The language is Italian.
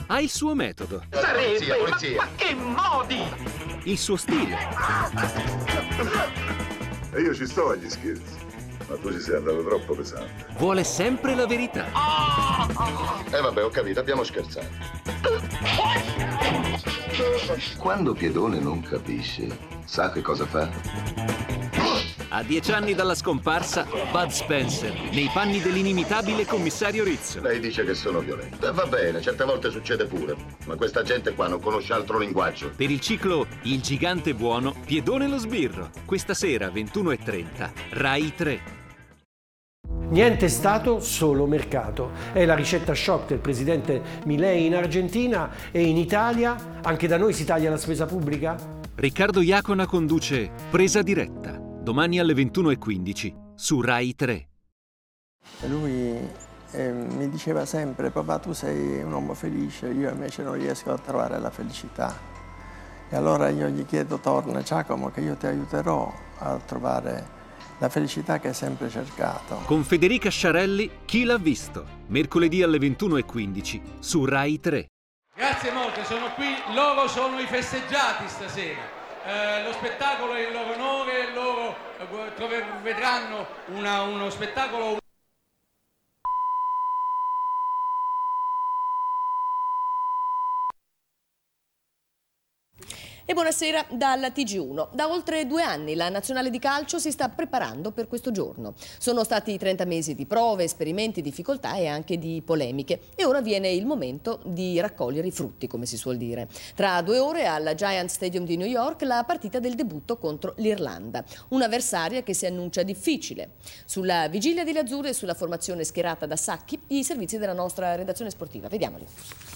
ha il suo metodo. Sarebbe, Polizia. Ma che modi! Il suo stile. E io ci sto agli scherzi, ma tu ci sei andato troppo pesante. Vuole sempre la verità. Vabbè, ho capito, abbiamo scherzato. Quando Piedone non capisce, sa che cosa fa? A 10 anni dalla scomparsa, Bud Spencer, nei panni dell'inimitabile commissario Rizzo. Lei dice che sono violento. Va bene, certe volte succede pure, ma questa gente qua non conosce altro linguaggio. Per il ciclo Il gigante buono, Piedone lo sbirro. Questa sera, 21:30, Rai 3. Niente Stato, solo mercato. È la ricetta shock del presidente Milei in Argentina e in Italia. Anche da noi si taglia la spesa pubblica? Riccardo Iacona conduce Presa diretta, domani alle 21:15 su Rai 3. Lui mi diceva sempre: papà, tu sei un uomo felice, io invece non riesco a trovare la felicità. E allora io gli chiedo: torna Giacomo, che io ti aiuterò a trovare la felicità che hai sempre cercato. Con Federica Sciarelli, Chi l'ha visto? Mercoledì alle 21:15 su Rai 3. Grazie molte, sono qui, loro sono i festeggiati stasera. Lo spettacolo è in loro onore, loro vedranno uno spettacolo. E buonasera dalla TG1. Da oltre 2 anni la nazionale di calcio si sta preparando per questo giorno. Sono stati 30 mesi di prove, esperimenti, difficoltà e anche di polemiche. E ora viene il momento di raccogliere i frutti, come si suol dire. Tra 2 ore al Giant Stadium di New York la partita del debutto contro l'Irlanda. Un'avversaria che si annuncia difficile. Sulla vigilia degli azzurri e sulla formazione schierata da Sacchi, i servizi della nostra redazione sportiva. Vediamoli.